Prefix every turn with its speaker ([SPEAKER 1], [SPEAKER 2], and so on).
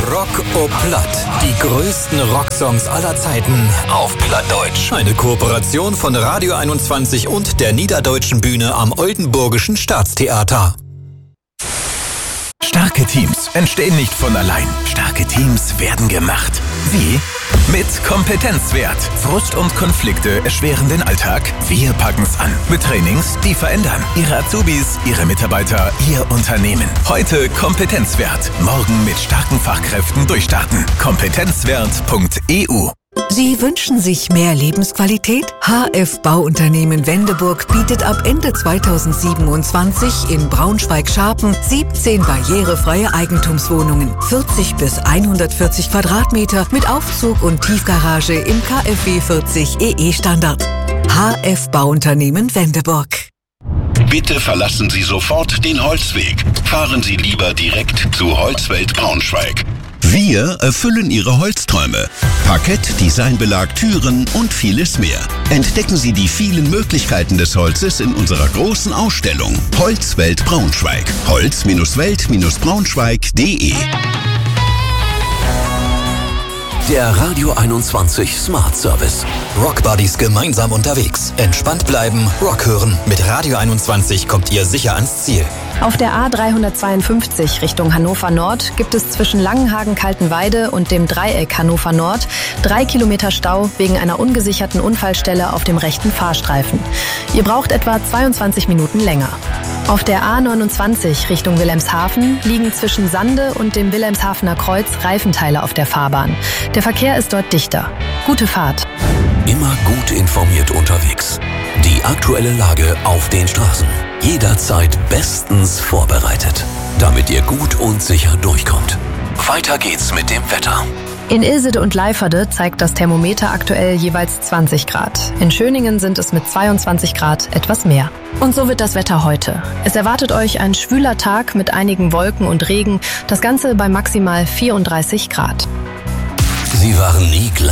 [SPEAKER 1] Rock au Platt. Die größten Rocksongs aller Zeiten auf Plattdeutsch. Eine Kooperation von Radio 21 und der Niederdeutschen Bühne am Oldenburgischen Staatstheater.
[SPEAKER 2] Starke Teams entstehen nicht von allein. Starke Teams werden gemacht. Wie? Mit Kompetenzwert. Frust und Konflikte erschweren den Alltag. Wir packen's an. Mit Trainings, die verändern. Ihre Azubis, Ihre Mitarbeiter, Ihr Unternehmen. Heute Kompetenzwert. Morgen mit starken Fachkräften durchstarten. Kompetenzwert.eu.
[SPEAKER 3] Sie wünschen sich mehr Lebensqualität? HF Bauunternehmen Wendeburg bietet ab Ende 2027 in Braunschweig-Scharpen 17 barrierefreie Eigentumswohnungen, 40 bis 140 Quadratmeter mit Aufzug und Tiefgarage im KfW 40 EE-Standard. HF Bauunternehmen Wendeburg.
[SPEAKER 4] Bitte verlassen Sie sofort den Holzweg. Fahren Sie lieber direkt zu Holzwelt Braunschweig. Wir erfüllen Ihre Holzträume. Parkett, Designbelag, Türen und vieles mehr. Entdecken Sie die vielen Möglichkeiten des Holzes in unserer großen Ausstellung Holzwelt Braunschweig. Holz-Welt-Braunschweig.de.
[SPEAKER 1] Der Radio 21 Smart Service. Rock Buddies gemeinsam unterwegs. Entspannt bleiben, Rock hören. Mit Radio 21 kommt ihr sicher ans Ziel.
[SPEAKER 5] Auf der A352 Richtung Hannover Nord gibt es zwischen Langenhagen-Kaltenweide und dem Dreieck Hannover Nord 3 Kilometer Stau wegen einer ungesicherten Unfallstelle auf dem rechten Fahrstreifen. Ihr braucht etwa 22 Minuten länger. Auf der A29 Richtung Wilhelmshaven liegen zwischen Sande und dem Wilhelmshavener Kreuz Reifenteile auf der Fahrbahn. Der Verkehr ist dort dichter. Gute Fahrt.
[SPEAKER 1] Immer gut informiert unterwegs. Die aktuelle Lage auf den Straßen. Jederzeit bestens vorbereitet, damit ihr gut und sicher durchkommt. Weiter geht's mit dem Wetter.
[SPEAKER 5] In Ilsede und Leiferde zeigt das Thermometer aktuell jeweils 20 Grad. In Schöningen sind es mit 22 Grad etwas mehr. Und so wird das Wetter heute. Es erwartet euch ein schwüler Tag mit einigen Wolken und Regen. Das Ganze bei maximal 34 Grad.
[SPEAKER 1] Sie waren nie gleich.